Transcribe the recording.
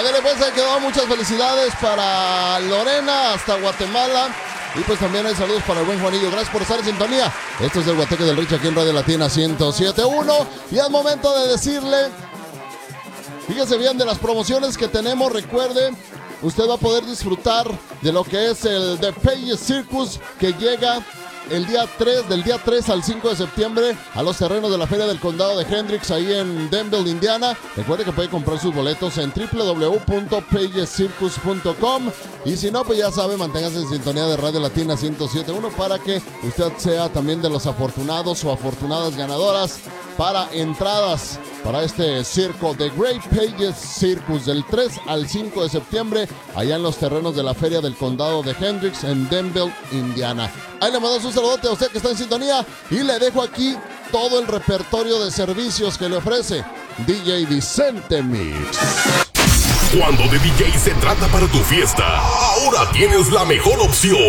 Ándale, pues ahí quedó. Muchas felicidades para Lorena hasta Guatemala. Y pues también hay saludos para el buen Juanillo. Gracias por estar en sintonía. Esto es el Guateque del Rich aquí en Radio Latina 107.1. Y es momento de decirle, fíjese bien de las promociones que tenemos. Recuerde, usted va a poder disfrutar de lo que es el The Pages Circus, que llega el día 3, del día 3 al 5 de septiembre a los terrenos de la Feria del Condado de Hendricks, ahí en Denville, Indiana. Recuerde que puede comprar sus boletos en www.pagescircus.com. Y si no, pues ya sabe, manténgase en sintonía de Radio Latina 107.1 para que usted sea también de los afortunados o afortunadas ganadoras para entradas para este circo, The Great Pages Circus, del 3 al 5 de septiembre, allá en los terrenos de la Feria del Condado de Hendricks en Denville, Indiana. Ahí le mandamos un saludote a usted que está en sintonía y le dejo aquí todo el repertorio de servicios que le ofrece DJ Vicente Mix. Cuando de DJ se trata para tu fiesta, ahora tienes la mejor opción.